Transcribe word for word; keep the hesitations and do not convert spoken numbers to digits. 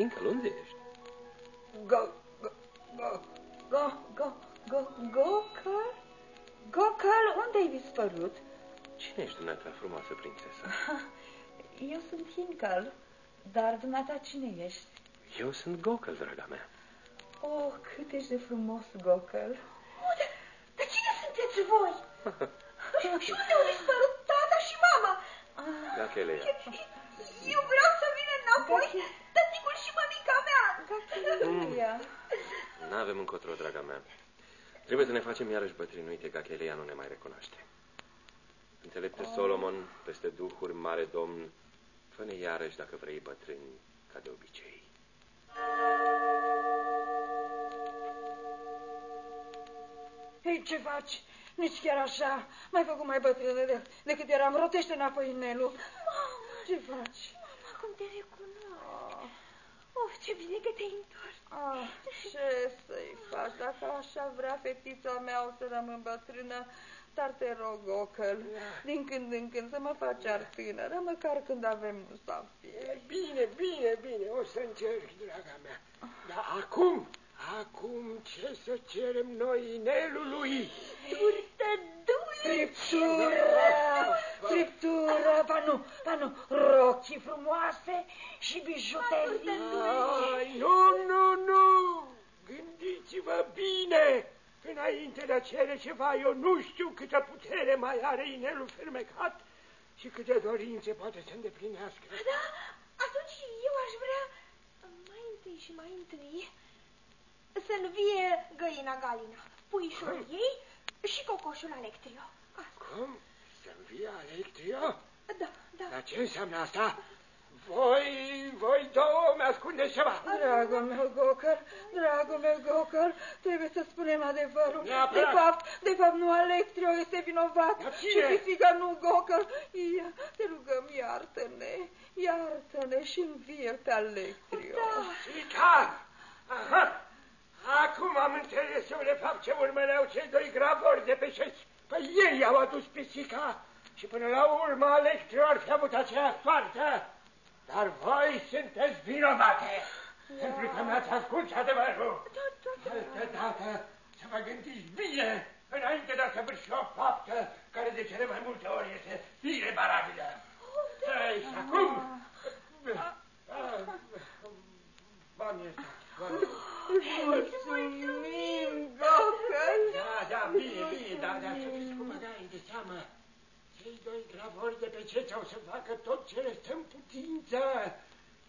Hinkel, unde ești? Go, go, go, go, go, go, Gocăl? Gocăl, unde ai dispărut? Cine ești dumneata, frumoasă prințesă? Eu sunt Hinkel, dar dumneata cine ești? Eu sunt Gocăl, draga mea. Oh, cât ești de frumos, Gocăl. Oh, dar, dar cine sunteți voi? Și unde au dispărut tata și mama? Gachelea. Eu vreau să vin înapoi, tăticul și mămica mea. Gachelea. N-avem încotro, draga mea. Trebuie să ne facem iarăși bătrâni. Uite, Gachelea nu ne mai recunoaște. Înțelepte oh. Solomon, peste duhuri, mare domn, fă-ne iarăși, dacă vrei, bătrâni, ca de obicei. Hei, ce faci? Nici chiar așa. M-ai făcut mai bătrână de, decât eram. Rotește înapoi inelul. Mama! Ce faci? Mama, cum te recunosc. Oh. Of, ce bine că te-ai întors. Ah, ce să-i faci? Dacă așa vrea fetița mea, o să rămân bătrână. Dar te rog, Gocăl, din când în când să mă faci ar tânără, măcar când avem musafiri. Bine, bine, bine, o să încerc, draga mea. Dar acum, acum ce să cerem noi inelului? Turtă dulce! Friptură, friptură, ba nu, ba nu, rochii frumoase și bijuterii. Ai, nu, nu, nu, gândiți-vă bine. Înainte de a cere ceva, eu nu știu câtă putere mai are inelul fermecat și câte dorințe poate să îndeplinească. Da, atunci eu aș vrea mai întâi și mai întâi să învie găina Galina, puișul ei și cocoșul Alectrio. Asta. Cum? Să învie Alectrio? Da, da. Dar ce înseamnă asta? Voi, voi două mi-ascundeți ceva. Dragul meu, Gocăl, dragul meu, Gocăl, trebuie să spunem adevărul. Neapărat. De fapt, de fapt nu Alectrio este vinovat. Și pisica nu, Gocăl. Ia, te rugăm, iartă-ne, iartă-ne și învie pe Alectrio. Da. Pisica! Aha! Acum am înțeles eu de fapt ce urmăreau cei doi gravori de pe șeți. Păi ei au adus pisica și până la urmă Alectrio ar fi avut aceea soartă. Dar voi sunteți vinovate, da. Pentru că mi-ați ascuns adevărul. Da, da, da. Altă dată să vă gândiți bine înainte de a săvârși o faptă care de cele mai multe ori este irebarabilă. Ei, și acum... Banii ăsta, banii. Mulțumim, Gocăl. Da, da, bine, bine, da, dar să fiți cu băgai de seamă. Cei doi gravori de pe ceți au să facă tot ce le stă în putință